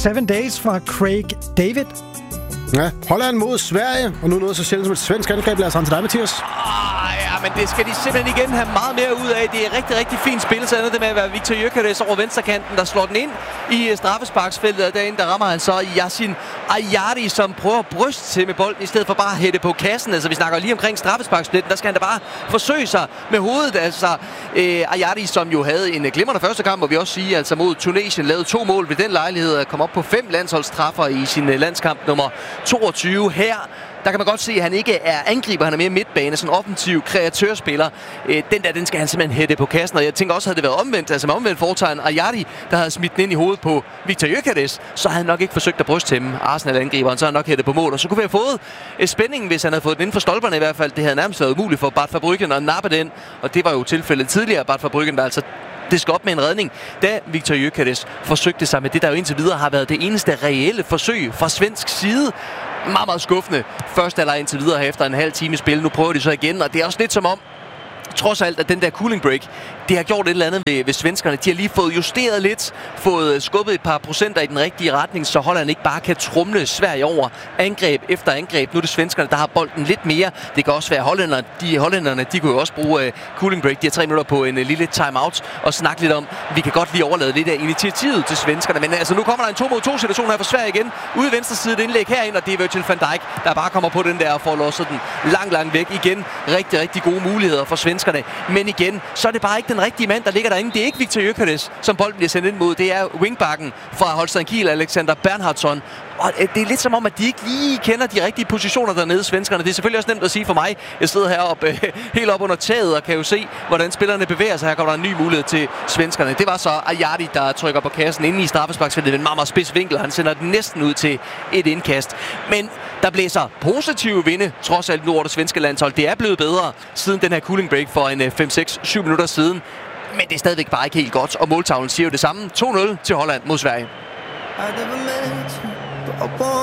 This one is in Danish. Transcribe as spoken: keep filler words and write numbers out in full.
Seven Days fra Craig David. Ja, Holland mod Sverige, og nu noget så sjældent som et svensk angreb. Lad os han til dig, Mathias. Ah, ja, men det skal de simpelthen igen have meget mere ud af. Det er rigtig, rigtig fint spil. Så ender det med at være Viktor Gyökeres over venstrekanten, der slår den ind i straffesparksfeltet. Og derinde, der rammer han så Yasin Ayari, som prøver at bryste til med bolden, i stedet for bare at hætte på kassen. Altså, vi snakker lige omkring straffesparksfeltet. Der skal han da bare forsøge sig med hovedet. Altså, øh, Ayari, som jo havde en glimrende første kamp, hvor vi også sige, altså mod Tunesien, lavede to mål ved den lejlighed at komme op på fem landsholdstraffer i sin landskamp nummer toogtyve. Her der kan man godt se, at han ikke er angriber, han er mere midtbane, sådan en offensiv kreatørspiller. Øh, den der, den skal han simpelthen hætte på kassen, og jeg tænker også, havde det været omvendt, altså med omvendt foretegn Ayari, der havde smidt den ind i hovedet på Viktor Gyökeres, så havde han nok ikke forsøgt at bryste til Arsenal-angriberen, så havde han nok hættet på mål, og så kunne vi have fået øh, spændingen, hvis han havde fået den inden for stolperne i hvert fald. Det havde nærmest været umuligt for Bart Verbruggen at nappe den, og det var jo tilfældet tidligere. Bart Verbruggen var altså det skal op med en redning, da Viktor Gyökeres forsøgte sig med det, der jo indtil videre har været det eneste reelle forsøg fra svensk side. Meget, meget skuffende. Første alder indtil videre efter en halv time spil. Nu prøver de så igen, og det er også lidt som om, trods alt, at den der cooling break, det har gjort et eller andet ved, ved svenskerne. De har lige fået justeret lidt, fået skubbet et par procenter i den rigtige retning, så Holland ikke bare kan tromle Sverige over angreb efter angreb. Nu er det svenskerne, der har bolden lidt mere. Det kan også være hollænderne. De hollænderne, de kunne jo også bruge uh, cooling break. De har tre minutter på en uh, lille timeout og snakke lidt om, vi kan godt lige overlade lidt af initiativet til svenskerne. Men altså, nu kommer der en to mod to situation her for Sverige igen. Ude i venstre side, et indlæg herind, og det er Virgil van Dijk, der bare kommer på den der og får låset den langt, langt væk. Igen, rigtig, rigtig gode muligheder for svenskerne. Men igen, så er det bare ikke den rigtige mand, der ligger derinde. Det er ikke Viktor Gyökeres, som bolden bliver sendt ind mod. Det er wingbacken fra Holstein Kiel, Alexander Bernhardsson. Og det er lidt som om, at de ikke lige kender de rigtige positioner dernede, svenskerne. Det er selvfølgelig også nemt at sige for mig. Jeg sidder heroppe øh, helt op under taget og kan jo se, hvordan spillerne bevæger sig. Her kommer der en ny mulighed til svenskerne. Det var så Ayari, der trykker på kassen inde i straffesparksfeltet ved en meget, meget spids vinkel. Han sender den næsten ud til et indkast. Men der blæser positive vinde, trods alt nu over det svenske landshold. Det er blevet bedre siden den her cooling break for en fem seks syv minutter siden. Men det er stadigvæk bare ikke helt godt, og måltavlen siger jo det samme. to nul til Holland mod Sverige.